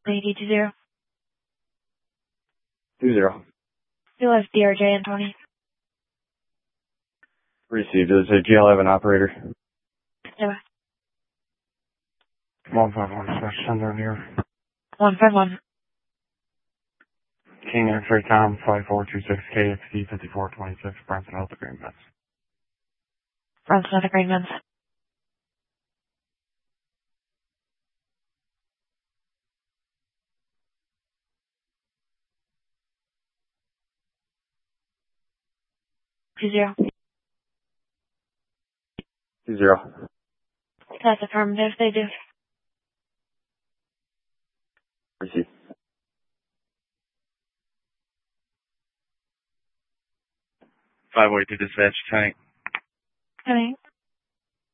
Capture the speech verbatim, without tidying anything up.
eighty two zero. Two zero. You left D R J and Tony. Received. Does it say G L have an operator? Yeah. one five one, slash sender here. one five one. King X-ray Tom, five four two six K X D fifty-four twenty-six, Branson Health Agreements. Branson Health Agreements. Two zero. Two zero. That's affirmative, they do. Received. five oh eight to dispatch, tank. Coming.